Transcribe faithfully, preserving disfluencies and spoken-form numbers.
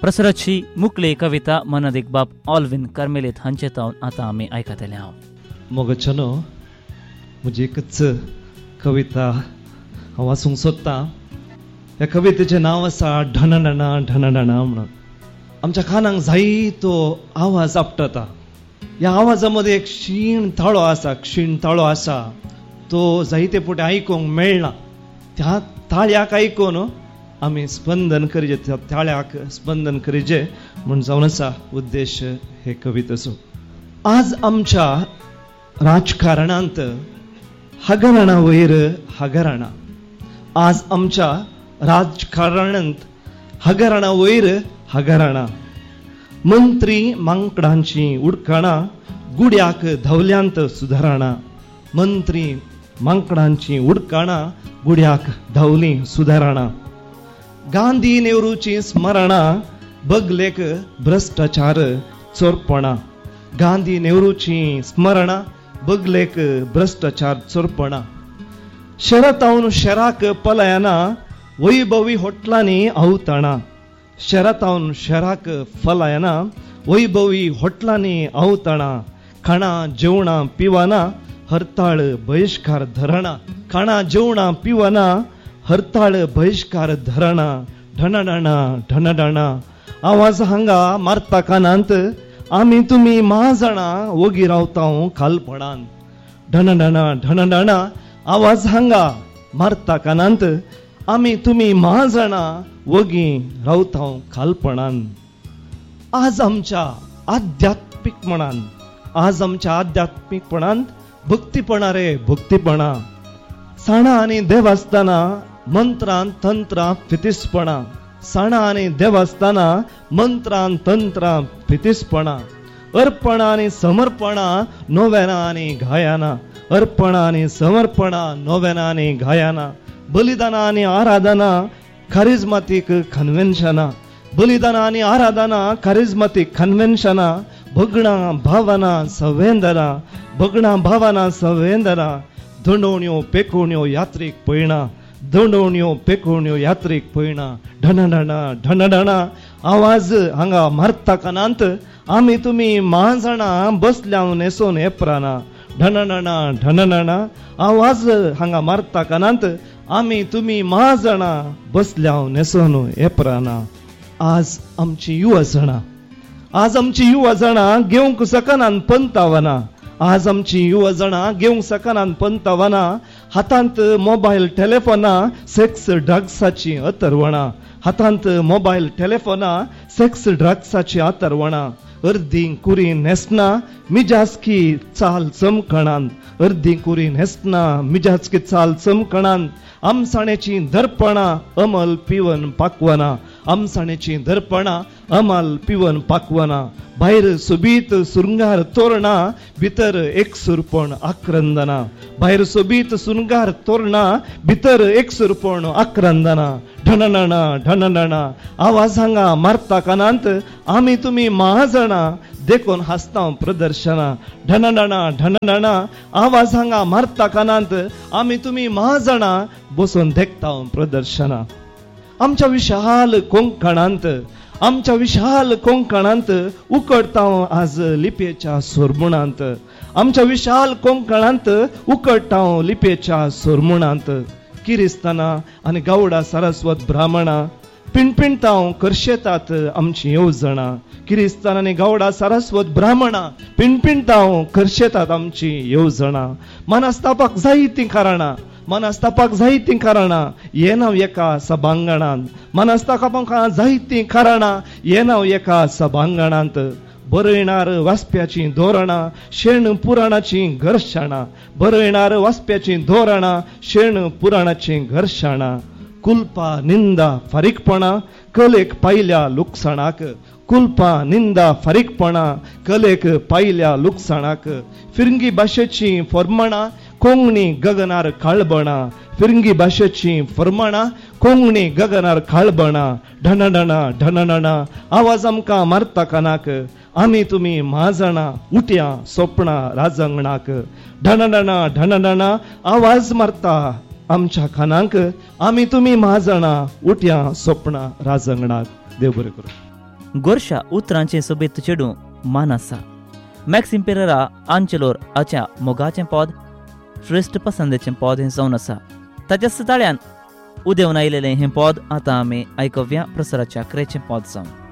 प्रसराची मुकली कविता मन दिग्बाप ऑलविन कर्मेलीत हांचे तावन आतां आमी आयकतले हांव. मोगचनो म्हजी एकच कविता हांव वाचूंक सोदतां. ह्या कवितेचें नांव आसा ढनढणा ढनढणा म्हणून. आमच्या कानाक जायतो आवाज आपटता. ह्या आवाजा मदीं एक क्षीण ताळो आसा क्षीण ताळो आसा तो जायते फावटी आयकूंक मेळना. त्या ताळ्याक आयकून आमी स्पंदन करीजे, त्या ताळ्याक स्पंदन करीजे म्हूण जावन आसा उद्देश हे कवितेचो. आज आमच्या राजकारणांत हगरणा वयर हगरणा. आज आमच्या राजकारणांत हगरणा वयर हगरणा. मंत्री मांकडांची उडकणां गुड्याक धवल्यांत सुदारणा. मंत्री मांकडांची उडकणां गुड्याक धवली सुदारणा. गांधी नेहरूची स्मरणा बगलेक भ्रष्टाचार चोरपणा. गांधी नेहरूची स्मरणा बगलेक भ्रष्टाचार चोरपणा. शरतावन शराक पलयना वैभवी होटलांनी आवताणा. शरतावन शराक फलायना वैभवी होटलांनी आवताणा. खाणा जेवणा पिवाना हरताळ बहिष्कार धरणा. खाणा जेवणा पिवाना हरताळ बहिष्कार धरणा. ढणढणा ढणढणा आवाज हांगा मारता कानांत आमी तुमी महाजणा वगी रावता खालपणान. ढणढणा ढणढणा आवाज हांगा मारता कानांत आमी तुमी महाजणा वगी रावता खालपणान. आज आमच्या आध्यात्मिकपणान आज आमच्या आध्यात्मिकपणांत भक्तीपणा रे भक्तीपणा. साणा आनी देवस्थाना मंत्रां तंत्रां फितिसपणा. साणा आनी देवस्थाना मंत्रां तंत्रां फितिसपणा. अर्पणा आनी समर्पणा नोवेना आनी गायना. अर्पणा आनी समर्पणा नोवेना आनी गायना. बलिदाना आनी आराधना खारिझमातीक कन्व्हेन्शना. बलिदाना आनी आराधना खारिझमातीक कन्व्हेन्शना. भगणा भावना संवेदना. भगणा भावना संवेदना. दंडोवण्यो पेकोवण्यो यात्रेक पळयना. दंडोवण्यो पेकोवण्यो यात्रेक पळयना. ढणढणा ढणढणा आवाज हांगा मारता कानांत आमी तुमी महाजणा बसल्या नेसोन येपराना. ढणढणा ढणढणा आवाज हांगा मारता कानांत आमी तुमी महाजणा बसल्या नेसोन येपराना. आज आमची युवा जणां आज आमची युवा जणां घेवंक सकनान पंतावना. आज आमची युवा जणां घेवंक सकनान पंतावना. हातांत मोबायल टेलिफोना सेक्स ड्रग्साची अतरवणां. हातांत मोबायल टेलिफोना सेक्स ड्रग्साची अतरवणां. अर्दी कुरी न्हेसना मिजाजकी चाल चमकणान. अर्दी कुरी न्हेसना मिजाजकी चाल चमकणान. आमसाणेची दर्पणा अमल पिवन पाकवना. आमसाणेची दर्पणा अमल पिवन पाकवना. भायर सोबीत सुरंगार तोरणा भितर एक सुरपण आक्रंदना. भायर सोबीत सुरंगार तोरणा भितर एक सुरपण आक्रंदना. ढणढणा ढणढणा आवाज हांगा मारता कानांत आमी तुमी महाजणा देखून हासता प्रदर्शना. ढणढणा ढणढणा आवाज हांगा मारता कानांत आमी तुमी महाजणा बसून देखता प्रदर्शना. आमच्या विशाल कोंकणांत आमच्या विशाल कोंकणांत उकडता आज लिपेच्या सोरमुणांत. आमच्या विशाल कोंकणांत उकडटा लिपेच्या सोरमुणांत. किरिस्ताना आनी गावडा सारस्वत ब्राह्मणा पिणपिणता करशेतात आमची येवजणा. किरिस्तान आनी गावडा सारस्वत ब्राह्मणा पिणपिणता करशेतात आमची येवजणा. मनस्तापाक जायतीं कारणां मनस्तापाक जायतीं कारणां येना एका सभांगणांत. मनस्तापाक जायतीं कारणां येना एका सभांगणांत. बरयणार वाचप्याची धोरणां शेण पुराणाची घर्शणां. बरयणार वाचप्याची धोरणां शेण पुराणाची घर्शणां. कुल्पा निंदा फारीकपणा कलेक पायल्या लुकसाणाक. कुल्पा निंदा फारीकपणा कलेक पायल्या लुकसाणाक. फिरंगी भाशेची फर्माणां कोंकणी गगनार काळबणा. फिरंगी भाशेची फर्माणां कोंकणी गगनार काळबणा. ढणढणा ढणढणा आवाज आमकां मारता कानाक आमी तुमी महाजणा उठया सोपणा राजंगणाक. ढणढणा ढणढणा आवाज मारता आमच्या कानांक आमी तुमी महाजणा उठया सोपणा राजंगणाक. देव बरें करूं. गोरशा उतरांचे सोबीत चेडू मान आसा. मॅक्स इम्पेररा आंचलोर हाच्या मोगाचें पद श्रेष्ठ पसंदेचें पद हें जावन आसा. ताच्या सुताळ्यान उदेवन आयलेलें हें पद आतां आमी आयकव्या प्रसाराच्या क्रेचें पद जावन.